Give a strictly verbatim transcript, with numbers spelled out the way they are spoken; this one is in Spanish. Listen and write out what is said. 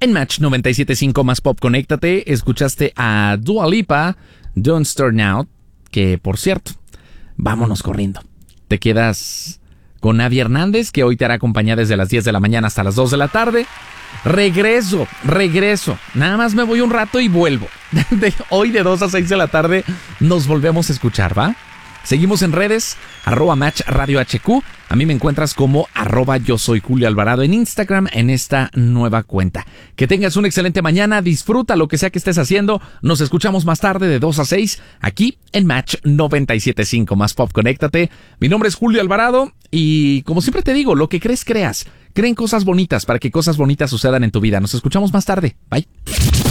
En Match noventa y siete punto cinco más pop, conéctate. Escuchaste a Dua Lipa, Don't Start Now, que por cierto, vámonos corriendo. Te quedas con Avi Hernández, que hoy te hará compañía desde las diez de la mañana hasta las dos de la tarde. Regreso, regreso. Nada más me voy un rato y vuelvo. De hoy de dos a seis de la tarde nos volvemos a escuchar, ¿va? Seguimos en redes, arroba Match Radio H Q. A mí me encuentras como arroba yo soy Julio Alvarado en Instagram en esta nueva cuenta. Que tengas una excelente mañana, disfruta lo que sea que estés haciendo. Nos escuchamos más tarde de dos a seis aquí en Match noventa y siete punto cinco más pop, conéctate. Mi nombre es Julio Alvarado y como siempre te digo, lo que crees, creas. Creen cosas bonitas para que cosas bonitas sucedan en tu vida. Nos escuchamos más tarde. Bye.